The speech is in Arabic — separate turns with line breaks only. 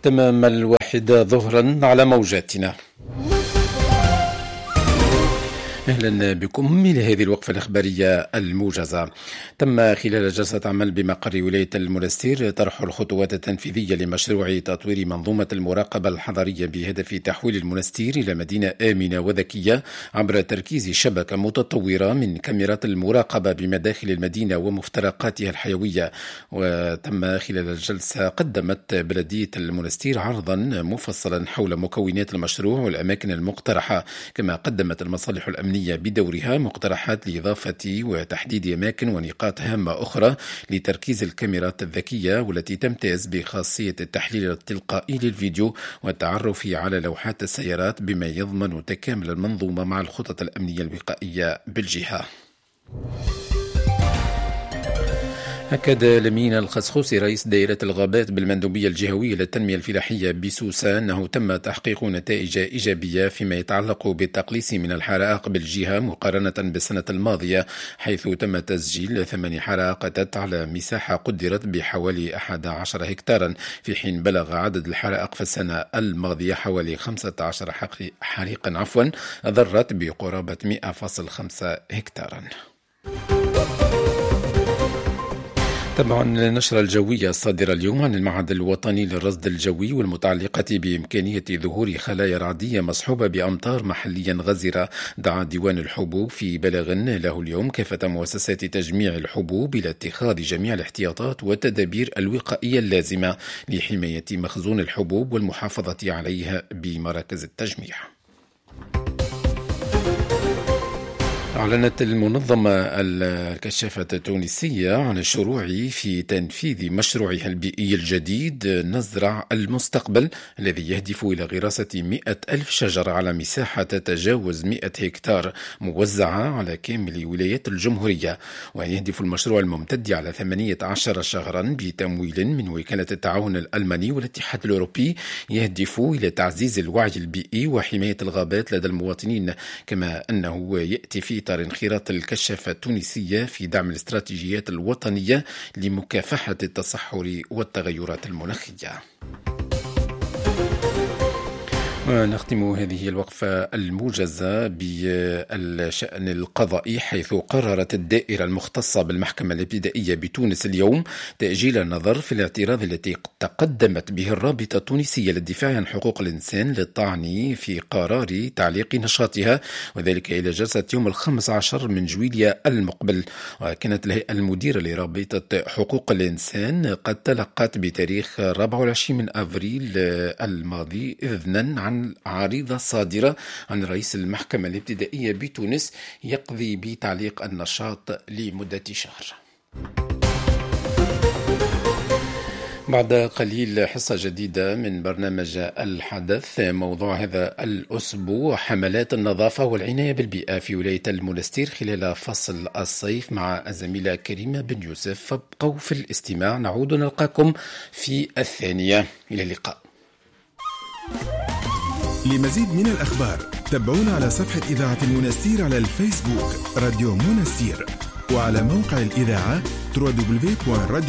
تمام 1 ظهرا على موجاتنا. أهلا بكم إلى هذه الوقفة الإخبارية الموجزة. تم خلال جلسة عمل بمقر ولاية المنستير طرح الخطوات التنفيذية لمشروع تطوير منظومة المراقبة الحضرية بهدف تحويل المنستير إلى مدينة آمنة وذكية عبر تركيز شبكة متطورة من كاميرات المراقبة بمداخل المدينة ومفترقاتها الحيوية. وتم خلال الجلسة قدمت بلدية المنستير عرضا مفصلا حول مكونات المشروع والأماكن المقترحة، كما قدمت المصالح الأمنية بدورها مقترحات لإضافة وتحديد أماكن ونقاط هامة أخرى لتركيز الكاميرات الذكية، والتي تمتاز بخاصية التحليل التلقائي للفيديو والتعرف على لوحات السيارات، بما يضمن تكامل المنظومة مع الخطط الأمنية الوقائية بالجهة. أكد لمين الخسخوسي رئيس دائرة الغابات بالمندوبية الجهوية للتنمية الفلاحية بسوسة أنه تم تحقيق نتائج إيجابية فيما يتعلق بالتقليص من الحرائق بالجهة مقارنة بالسنة الماضية، حيث تم تسجيل 8 حرائق أتت على مساحة قدرت بحوالي 11 هكتارا، في حين بلغ عدد الحرائق في السنة الماضية حوالي 15 حريقا ضرت بقرابة 100.5 هكتارا. طبعا النشرة الجوية الصادرة اليوم عن المعهد الوطني للرصد الجوي والمتعلقة بإمكانية ظهور خلايا رعدية مصحوبة بأمطار محليا غزرة، دعا ديوان الحبوب في بلاغ له اليوم كافة مؤسسات تجميع الحبوب إلى اتخاذ جميع الاحتياطات والتدابير الوقائية اللازمة لحماية مخزون الحبوب والمحافظة عليها بمراكز التجميع. أعلنت المنظمة الكشافة التونسية عن الشروع في تنفيذ مشروعها البيئي الجديد نزرع المستقبل، الذي يهدف إلى غراسة 100,000 شجرة على مساحة تتجاوز 100 هكتار موزعة على كامل ولايات الجمهورية. ويهدف المشروع الممتد على 18 شهرا بتمويل من وكالة التعاون الألماني والاتحاد الأوروبي، يهدف إلى تعزيز الوعي البيئي وحماية الغابات لدى المواطنين، كما أنه يأتي في انخراط الكشافة التونسية في دعم الاستراتيجيات الوطنية لمكافحة التصحر والتغيرات المناخية. ونختم هذه الوقفة الموجزة بالشأن القضائي، حيث قررت الدائرة المختصة بالمحكمة الابتدائية بتونس اليوم تأجيل النظر في الاعتراض التي تقدمت به الرابطة التونسية للدفاع عن حقوق الإنسان للطعن في قرار تعليق نشاطها، وذلك إلى جلسة يوم 15 من جويلية المقبل. وكانت الهيئة المديرة لرابطة حقوق الإنسان قد تلقت بتاريخ 24 من أفريل الماضي إذنا عن عريضة صادرة عن رئيس المحكمة الابتدائية بتونس يقضي بتعليق النشاط لمدة شهر. بعد قليل حصة جديدة من برنامج الحدث. موضوع هذا الأسبوع حملات النظافة والعناية بالبيئة في ولاية المنستير خلال فصل الصيف مع الزميلة كريمة بن يوسف، فابقوا في الاستماع. نعود نلقاكم في الثانية. إلى اللقاء.
لمزيد من الأخبار تابعونا على صفحة إذاعة المنستير على الفيسبوك راديو منستير، وعلى موقع الإذاعة www.radio